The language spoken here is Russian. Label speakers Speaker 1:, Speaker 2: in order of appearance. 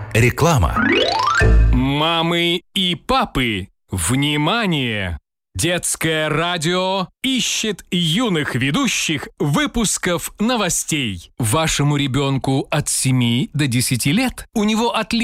Speaker 1: Реклама.
Speaker 2: Мамы и папы, внимание! Детское радио ищет юных ведущих выпусков новостей. Вашему ребенку от 7 до 10 лет. У него отличный